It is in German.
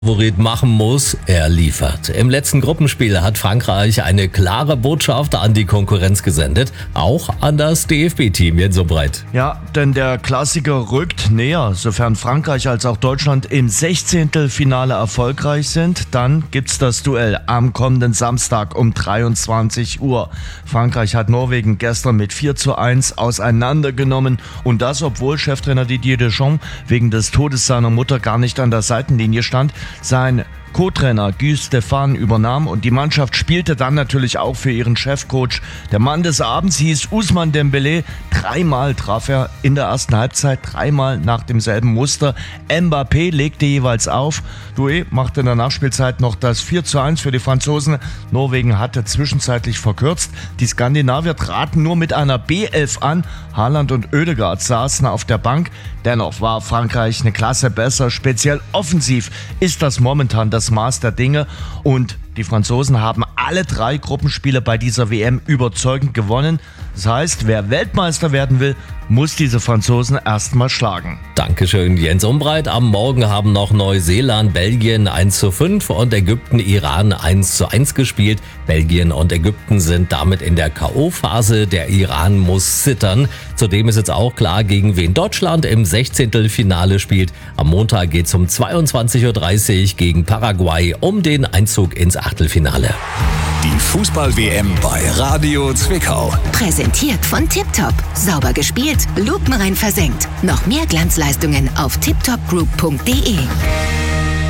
Favorit machen muss, er liefert. Im letzten Gruppenspiel hat Frankreich eine klare Botschaft an die Konkurrenz gesendet, auch an das DFB-Team Jens Umbreit. Ja, denn der Klassiker rückt näher. Sofern Frankreich als auch Deutschland im 16. Finale erfolgreich sind, dann gibt's das Duell am kommenden Samstag um 23 Uhr. Frankreich hat Norwegen gestern mit 4:1 auseinandergenommen und das, obwohl Cheftrainer Didier Deschamps wegen des Todes seiner Mutter gar nicht an der Seitenlinie stand. Sein Co-Trainer Guy Stéphane übernahm und die Mannschaft spielte dann natürlich auch für ihren Chefcoach. Der Mann des Abends hieß Ousmane Dembélé. 3-mal traf er in der ersten Halbzeit, 3-mal nach demselben Muster. Mbappé legte jeweils auf. Doué machte in der Nachspielzeit noch das 4:1 für die Franzosen. Norwegen hatte zwischenzeitlich verkürzt. Die Skandinavier traten nur mit einer B11 an. Haaland und Ødegaard saßen auf der Bank. Dennoch war Frankreich eine Klasse besser. Speziell offensiv ist das momentan das Maß der Dinge und die Franzosen haben alle 3 Gruppenspiele bei dieser WM überzeugend gewonnen. Das heißt, wer Weltmeister werden will, muss diese Franzosen erstmal schlagen. Dankeschön, Jens Umbreit. Am Morgen haben noch Neuseeland, Belgien 1:5 und Ägypten, Iran 1:1 gespielt. Belgien und Ägypten sind damit in der K.O.-Phase. Der Iran muss zittern. Zudem ist jetzt auch klar, gegen wen Deutschland im 16. Finale spielt. Am Montag geht es um 22:30 Uhr gegen Paraguay um den Einzug ins Achtelfinale. Die Fußball-WM bei Radio Zwickau. Präsentiert von Tiptop. Sauber gespielt, lupenrein versenkt. Noch mehr Glanzleistungen auf tiptopgroup.de.